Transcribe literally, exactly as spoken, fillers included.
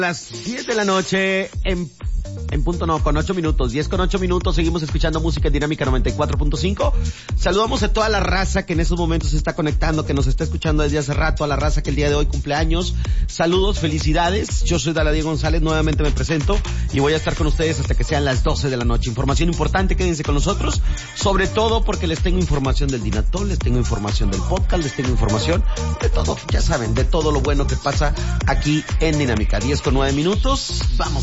Las diez de la noche, en, en punto no, con ocho minutos, diez con ocho minutos, seguimos escuchando música en Dinámica noventa y cuatro punto cinco. Saludamos a toda la raza que en esos momentos se está conectando, que nos está escuchando desde hace rato, a la raza que el día de hoy cumple años. Saludos, felicidades. Yo soy Daladier González, nuevamente me presento y voy a estar con ustedes hasta que sean las doce de la noche. Información importante, quédense con nosotros, sobre todo porque les tengo información del Dinatol, les tengo información del podcast, les tengo información de todo, ya saben, de todo lo bueno que pasa aquí en Dinámica. diez con nueve minutos, vamos.